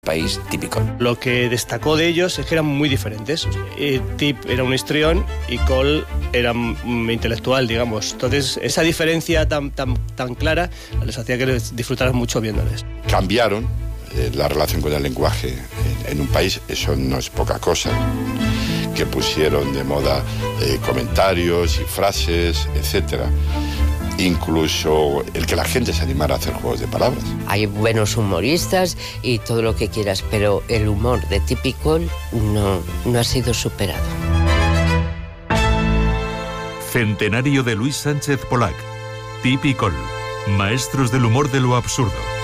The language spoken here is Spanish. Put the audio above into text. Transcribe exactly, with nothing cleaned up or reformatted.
País típico. Lo que destacó de ellos es que eran muy diferentes. Eh, Tip era un histrión y Cole era un intelectual, digamos. Entonces, esa diferencia tan, tan, tan clara les hacía que les disfrutaran mucho viéndoles. Cambiaron eh, la relación con el lenguaje en, en un país, eso no es poca cosa. Que pusieron de moda eh, comentarios y frases, etcétera. Incluso el que la gente se animara a hacer juegos de palabras. Hay buenos humoristas y todo lo que quieras, pero el humor de Tip y Cole no, no ha sido superado. Centenario de Luis Sánchez Polac. Tip y Cole, maestros del humor de lo absurdo.